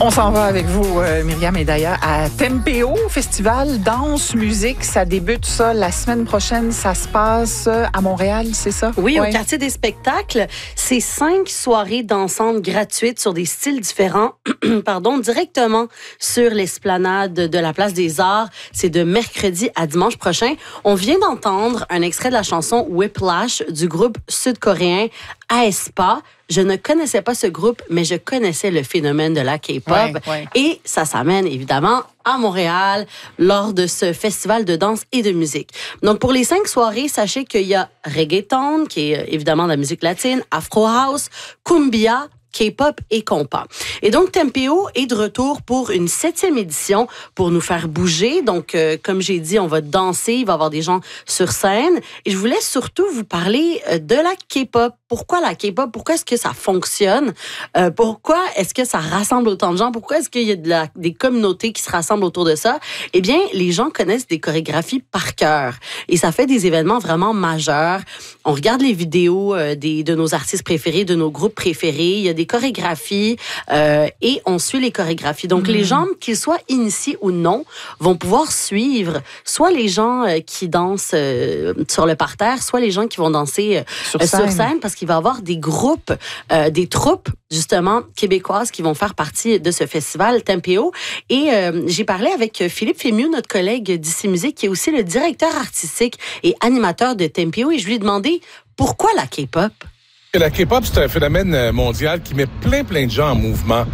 On s'en va avec vous, Myriam et Daya, à Tempo, festival danse, musique. Ça débute ça la semaine prochaine. Ça se passe à Montréal, c'est ça? Oui, au quartier des spectacles. C'est 5 soirées dansantes gratuites sur des styles différents, directement sur l'esplanade de la Place des Arts. C'est de mercredi à dimanche prochain. On vient d'entendre un extrait de la chanson Whiplash du groupe sud-coréen aespa. Je ne connaissais pas ce groupe, mais je connaissais le phénomène de la K-pop. Ouais. Et ça s'amène évidemment à Montréal lors de ce festival de danse et de musique. Donc, pour les 5 soirées, sachez qu'il y a reggaeton, qui est évidemment de la musique latine, afro house, cumbia, K-pop et compas. Et donc, Tempo est de retour pour une 7e édition pour nous faire bouger. Donc, comme j'ai dit, on va danser, il va y avoir des gens sur scène. Et je voulais surtout vous parler de la K-pop. Pourquoi la K-pop? Pourquoi est-ce que ça fonctionne? Pourquoi est-ce que ça rassemble autant de gens? Pourquoi est-ce qu'il y a des communautés qui se rassemblent autour de ça? Eh bien, les gens connaissent des chorégraphies par cœur. Et ça fait des événements vraiment majeurs. On regarde les vidéos de nos artistes préférés, de nos groupes préférés. Il y a des chorégraphies et on suit les chorégraphies. Donc, les gens, qu'ils soient initiés ou non, vont pouvoir suivre soit les gens qui dansent sur le parterre, soit les gens qui vont danser sur scène, parce qu'il va y avoir des groupes, des troupes, justement, québécoises qui vont faire partie de ce festival Tempo. Et j'ai parlé avec Philippe Fémieux, notre collègue d'ICI Musique, qui est aussi le directeur artistique et animateur de Tempo. Et je lui ai demandé pourquoi la K-pop? La K-pop, c'est un phénomène mondial qui met plein de gens en mouvement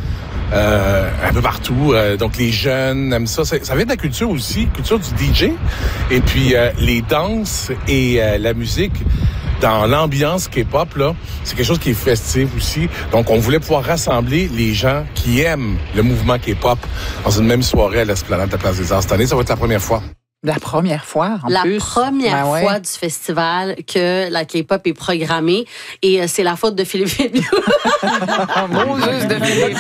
un peu partout. Donc, les jeunes aiment ça. Ça vient de la culture aussi, culture du DJ. Et puis, les danses et la musique dans l'ambiance K-pop, là, c'est quelque chose qui est festif aussi. Donc, on voulait pouvoir rassembler les gens qui aiment le mouvement K-pop dans une même soirée à l'esplanade de la Place des Arts. Cette année, ça va être la première fois. La première fois, en plus. La première fois du festival que la K-pop est programmée. Et c'est la faute de Philippe Fémieux. Bon, juste de Philippe.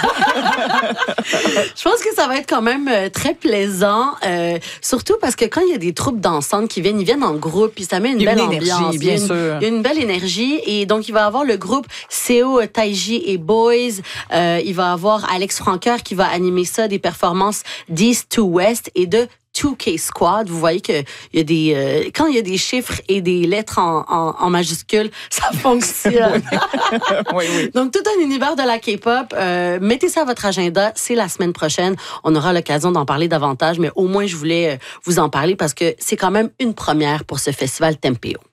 Je pense que ça va être quand même très plaisant. Surtout parce que quand il y a des troupes dansantes qui viennent, ils viennent en groupe, puis ça met une belle ambiance. Bien sûr. Il y a une belle énergie. Et donc, il va y avoir le groupe Seo, Taiji et Boys. Il va y avoir Alex Francoeur qui va animer ça, des performances d'East to West et de 2K Squad. Vous voyez que il y a des quand il y a des chiffres et des lettres en majuscules, ça fonctionne. Oui. Donc tout un univers de la K-pop. Mettez ça à votre agenda. C'est la semaine prochaine. On aura l'occasion d'en parler davantage, mais au moins je voulais vous en parler parce que c'est quand même une première pour ce festival Tempo.